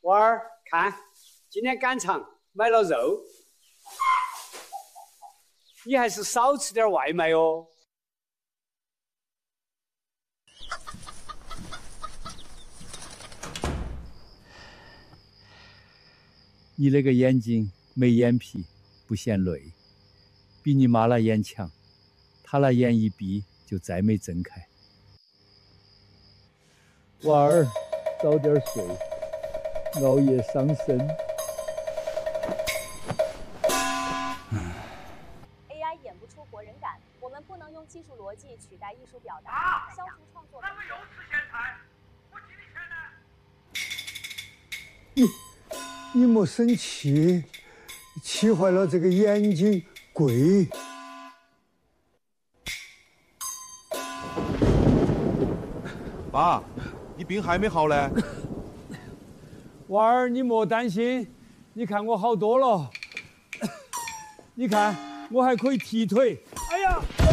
娃儿，看，今天赶场买了肉，你还是少吃点外卖哦。 你那个眼睛没眼皮，不嫌累，比你妈那眼强，她那眼一闭就再没睁开。娃儿，早点睡，熬夜伤身。 AI 演不出活人感，我们不能用技术逻辑取代艺术表达，消除创作。咱们又吃咸菜，我几的钱呢？你莫生气，气坏了这个眼睛贵。 爸，你病还没好呢。 娃儿，你莫担心，你看我好多了。你看，我还可以踢腿。哎呀！